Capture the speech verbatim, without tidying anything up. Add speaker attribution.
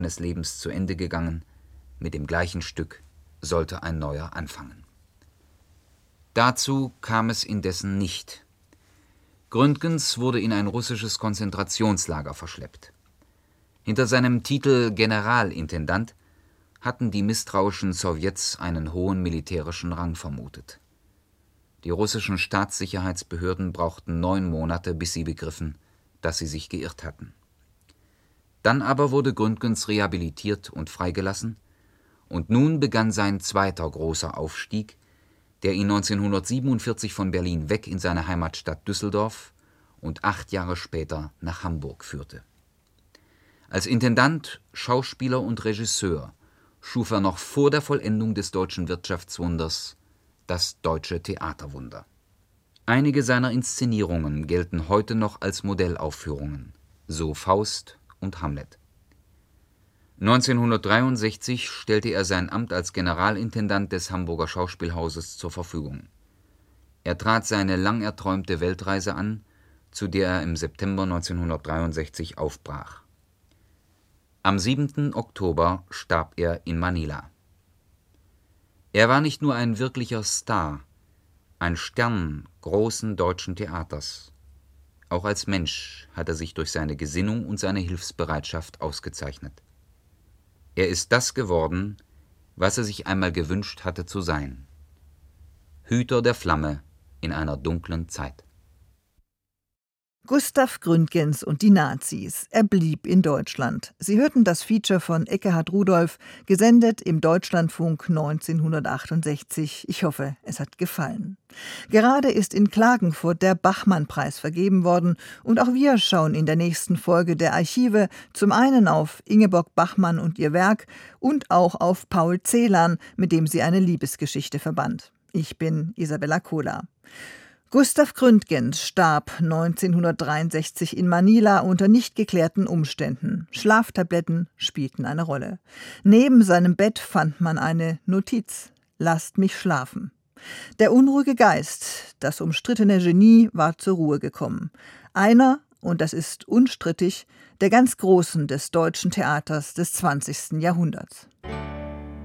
Speaker 1: seines Lebens zu Ende gegangen, mit dem gleichen Stück sollte ein neuer anfangen. Dazu kam es indessen nicht. Gründgens wurde in ein russisches Konzentrationslager verschleppt. Hinter seinem Titel Generalintendant hatten die misstrauischen Sowjets einen hohen militärischen Rang vermutet. Die russischen Staatssicherheitsbehörden brauchten neun Monate, bis sie begriffen, dass sie sich geirrt hatten. Dann aber wurde Gründgens rehabilitiert und freigelassen, und nun begann sein zweiter großer Aufstieg, der ihn neunzehnhundertsiebenundvierzig von Berlin weg in seine Heimatstadt Düsseldorf und acht Jahre später nach Hamburg führte. Als Intendant, Schauspieler und Regisseur schuf er noch vor der Vollendung des deutschen Wirtschaftswunders das Deutsche Theaterwunder. Einige seiner Inszenierungen gelten heute noch als Modellaufführungen, so Faust und Hamlet. neunzehnhundertdreiundsechzig stellte er sein Amt als Generalintendant des Hamburger Schauspielhauses zur Verfügung. Er trat seine lang erträumte Weltreise an, zu der er im September neunzehnhundertdreiundsechzig aufbrach. Am siebenten Oktober starb er in Manila. Er war nicht nur ein wirklicher Star, ein Stern großen deutschen Theaters. Auch als Mensch hat er sich durch seine Gesinnung und seine Hilfsbereitschaft ausgezeichnet. Er ist das geworden, was er sich einmal gewünscht hatte zu sein: Hüter der Flamme in einer dunklen Zeit.
Speaker 2: Gustav Gründgens und die Nazis. Er blieb in Deutschland. Sie hörten das Feature von Ekkehard Rudolph, gesendet im Deutschlandfunk neunzehnhundertachtundsechzig. Ich hoffe, es hat gefallen. Gerade ist in Klagenfurt der Bachmann-Preis vergeben worden und auch wir schauen in der nächsten Folge der Archive zum einen auf Ingeborg Bachmann und ihr Werk und auch auf Paul Celan, mit dem sie eine Liebesgeschichte verband. Ich bin Isabella Kohler. Gustav Gründgens starb neunzehnhundertdreiundsechzig in Manila unter nicht geklärten Umständen. Schlaftabletten spielten eine Rolle. Neben seinem Bett fand man eine Notiz: Lasst mich schlafen. Der unruhige Geist, das umstrittene Genie, war zur Ruhe gekommen. Einer, und das ist unstrittig, der ganz Großen des deutschen Theaters des zwanzigsten Jahrhunderts.